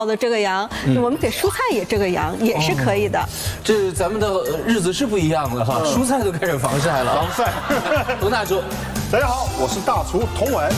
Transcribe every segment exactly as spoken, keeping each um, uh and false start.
的这个羊，我们给蔬菜也这个羊也是可以的。 这咱们的日子是不一样的哈，蔬菜都开始防晒了。 防晒， 冯大厨， 大家好，我是大厨童文。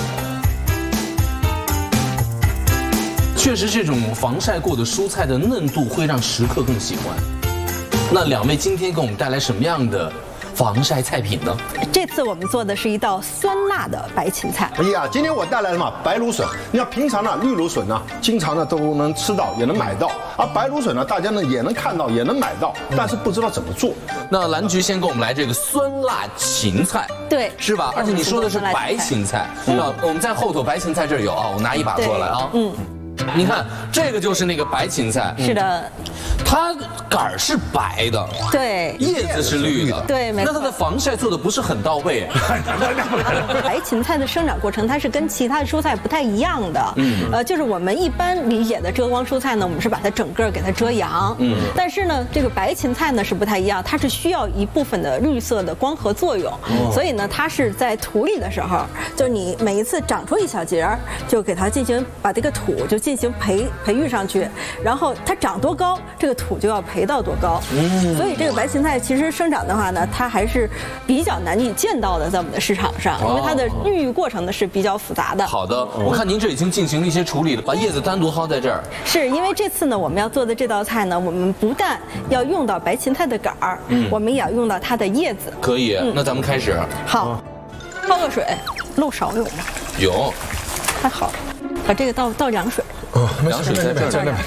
确实，这种防晒过的蔬菜的嫩度会让食客更喜欢。那两位今天给我们带来什么样的防晒菜品呢？ 这次我们做的是一道酸辣的白芹菜。 哎呀，今天我带来了嘛白芦笋。你看平常呢绿芦笋呢，经常呢都能吃到，也能买到，而白芦笋呢，大家呢也能看到，也能买到，但是不知道怎么做。 那蓝菊先给我们来这个酸辣芹菜， 对， 是吧？而且你说的是白芹菜，那我们在后头白芹菜这儿有啊，我拿一把过来啊，嗯。你看，这个就是那个白芹菜， 是的， 它杆儿是白的， 对， 叶子是绿的， 对，没错。 那它的防晒做的不是很到位。 白芹菜的生长过程，它是跟其他的蔬菜不太一样的，嗯，呃，就是我们一般理解的遮光蔬菜呢，我们是把它整个给它遮阳，嗯，但是呢，这个白芹菜呢是不太一样，它是需要一部分的绿色的光合作用，所以呢，它是在土里的时候，就你每一次长出一小节儿，就给它进行把这个土就进行培培育上去，然后它长多高，这个土就要培到多高。嗯，所以这个白芹菜其实生长的话呢，它还是比较难以见到的，在我们的市场上，因为它的孕育过程呢是比较复杂的。 好的，我看您这已经进行了一些处理了，把叶子单独薅在这儿。 是因为这次呢，我们要做的这道菜呢，我们不但要用到白芹菜的杆儿，嗯，我们也要用到它的叶子。 可以，嗯、那咱们开始。 好，焯个水，漏勺有吗？ 有。 太好了，把这个倒倒凉水。 哦， 凉水在这儿，在这儿。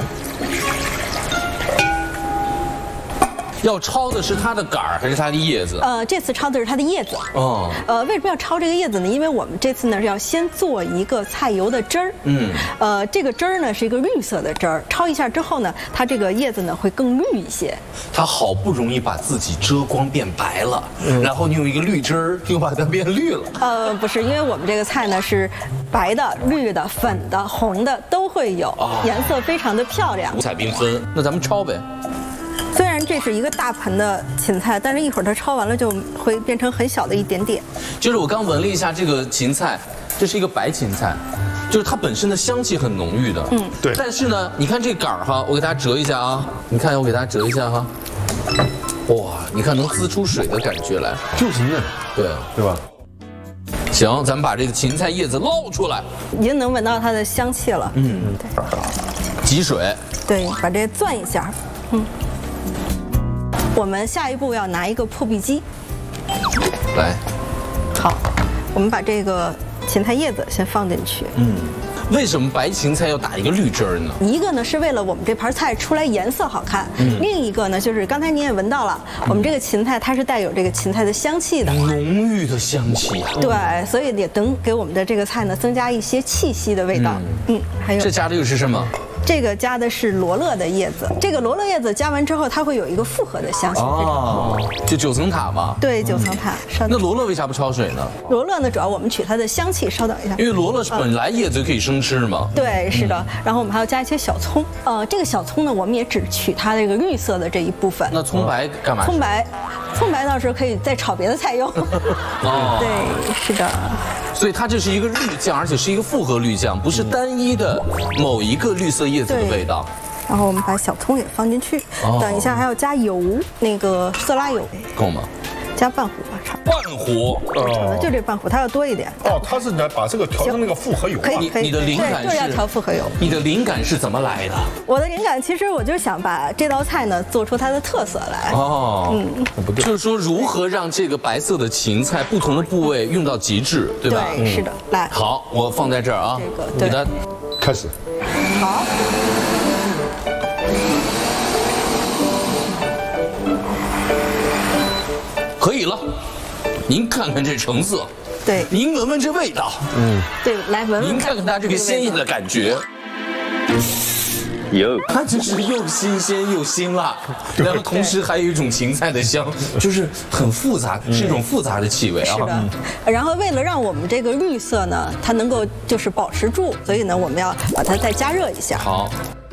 要焯的是它的杆儿还是它的叶子？ 呃，这次焯的是它的叶子。哦。呃，为什么要焯这个叶子呢？因为我们这次呢是要先做一个菜油的汁儿。嗯。呃，这个汁儿呢是一个绿色的汁儿，焯一下之后呢，它这个叶子呢会更绿一些。 它好不容易把自己遮光变白了，嗯、然后你用一个绿汁儿又把它变绿了。 呃，不是，因为我们这个菜呢是白的、绿的、粉的、红的都会有，哦、颜色非常的漂亮， 五彩缤纷。那咱们焯呗。 虽然这是一个大盆的芹菜，但是一会儿它焯完了就会变成很小的一点点。 就是我刚闻了一下这个芹菜，这是一个白芹菜，就是它本身的香气很浓郁的。嗯，对。但是呢，你看这杆儿哈，我给大家折一下啊，你看我给大家折一下哈。哇，你看能滋出水的感觉来， 就是嫩， 对对吧？ 行，咱们把这个芹菜叶子捞出来， 已经能闻到它的香气了。嗯，对。 挤水。对， 把这攥一下。嗯。我们下一步要拿一个破壁机， 来， 好，我们把这个芹菜叶子先放进去。嗯， 为什么白芹菜要打一个绿汁儿呢？ 一个呢是为了我们这盘菜出来颜色好看，嗯、另一个呢就是刚才您也闻到了，嗯、我们这个芹菜它是带有这个芹菜的香气的， 浓郁的香气啊。 对，所以也能给我们的这个菜呢增加一些气息的味道。嗯，嗯还有这加的又是什么？ 这个加的是罗勒的叶子，这个罗勒叶子加完之后，它会有一个复合的香气。哦， 就九层塔嘛。 对，九层塔。稍等。 那罗勒为啥不焯水呢？ 罗勒呢，主要我们取它的香气。稍等一下。 因为罗勒本来叶子可以生吃嘛。 对，是的。然后我们还要加一些小葱。呃，这个小葱呢，我们也只取它这个绿色的这一部分。 那葱白干嘛？ 葱白，葱白到时候可以再炒别的菜用。哦。对，是的。 所以它这是一个绿酱，而且是一个复合绿酱，不是单一的某一个绿色叶子的味道。 然后我们把小葱也放进去，哦、等一下还要加油，那个色拉油够吗？ 加半壶吧，差不多。 半壶， 哦，就这半壶，它要多一点。 哦，它是来把这个调成那个复合油。 可以，可以。 你的灵感是？ 就是要调复合油。 你的灵感是怎么来的？ 我的灵感其实我就想把这道菜呢做出它的特色来。哦， 嗯，不对，就是说如何让这个白色的芹菜不同的部位用到极致，对吧？ 对，是的。来， 好，我放在这儿啊。 这个，对。 开始。 好。 可以了，您看看这成色， 对， 您闻闻这味道，嗯， 对，来闻闻。 您看看它这个鲜艳的感觉，哟，它就是又新鲜又辛辣，然后同时还有一种芹菜的香，就是很复杂，是一种复杂的气味啊。 是的，然后为了让我们这个绿色呢，它能够就是保持住，所以呢，我们要把它再加热一下。 好。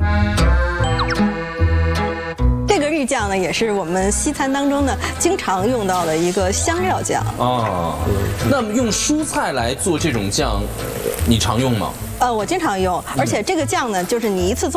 这个绿酱呢，也是我们西餐当中呢经常用到的一个香料酱。 哦，那么用蔬菜来做这种酱，你常用吗？ 呃，我经常用，而且这个酱呢，就是你一次做。